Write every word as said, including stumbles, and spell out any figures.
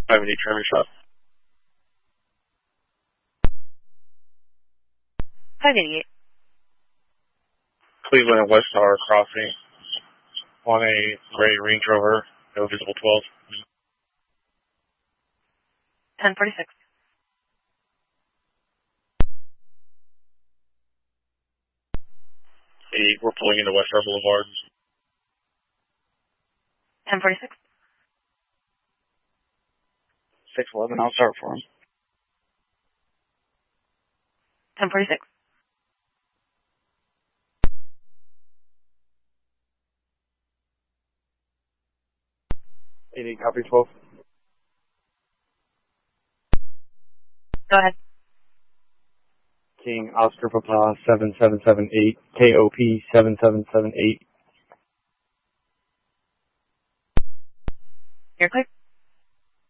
five eighty Charlie Shop. five eighty-eight. Cleveland and West Tower crossing on a gray Range Rover, no visible twelve. ten forty-six. eighty-eight, we're pulling into West Tower Boulevard. ten forty-six. six eleven, I'll start for him. ten forty-six. eighty, copy twelve. Go ahead. King Oscar Papa seven seven seven eight, K O P seven seven seven eight. You're clear.